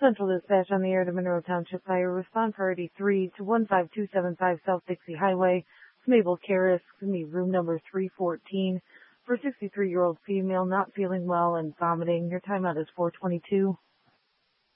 Central Dispatch on the air to Monroe Township Fire. Respond priority 3 to 15275 South Dixie Highway. It's Mabel Karras, room number 314, for a 63-year-old female not feeling well and vomiting. Your timeout is 4:22.